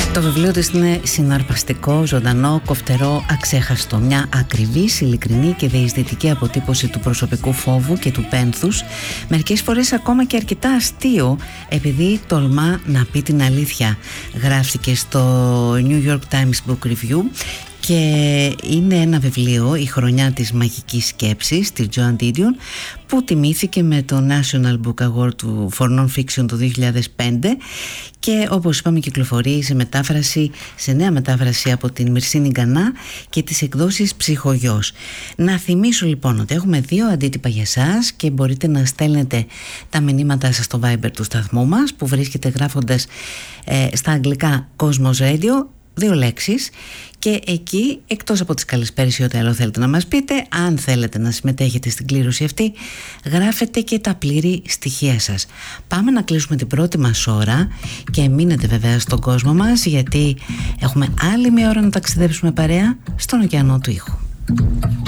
Το βιβλίο της είναι συναρπαστικό, ζωντανό, κοφτερό, αξέχαστο. Μια ακριβής, ειλικρινή και διεισδυτική αποτύπωση του προσωπικού φόβου και του πένθους, μερικές φορές ακόμα και αρκετά αστείο, επειδή τολμά να πει την αλήθεια. Γράφτηκε στο New York Times Book Review και είναι ένα βιβλίο, η χρονιά της μαγικής σκέψης, της Joan Didion, που τιμήθηκε με το National Book Award for Non-Fiction το 2005 και όπως είπαμε κυκλοφορεί σε νέα μετάφραση από την Μυρσίνη Γκανά και τις εκδόσεις Ψυχογιός. Να θυμίσω λοιπόν ότι έχουμε 2 αντίτυπα για σας και μπορείτε να στέλνετε τα μηνύματά σας στο Viber του σταθμού μας, που βρίσκεται γράφοντας στα αγγλικά Cosmos Radio, 2 λέξεις, και εκεί, εκτός από τις καλησπέρες ή ό,τι άλλο θέλετε να μας πείτε, αν θέλετε να συμμετέχετε στην κλήρωση αυτή, γράφετε και τα πλήρη στοιχεία σας. Πάμε να κλείσουμε την πρώτη μας ώρα και μείνετε βέβαια στον κόσμο μας, γιατί έχουμε άλλη μια ώρα να ταξιδέψουμε παρέα στον ωκεανό του ήχου.